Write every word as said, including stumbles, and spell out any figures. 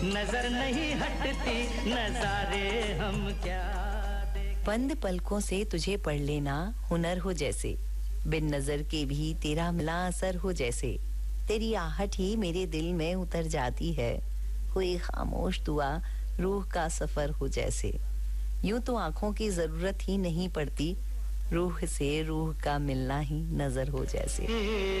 नजर नहीं हटती नजारे हम क्या देख। बंद पलकों से तुझे पढ़ लेना हुनर हो जैसे, बिन नजर के भी तेरा मिला असर हो जैसे, तेरी आहट ही मेरे दिल में उतर जाती है, हुई खामोश दुआ रूह का सफर हो जैसे। यूं तो आंखों की जरूरत ही नहीं पड़ती, रूह से रूह का मिलना ही नजर हो जैसे।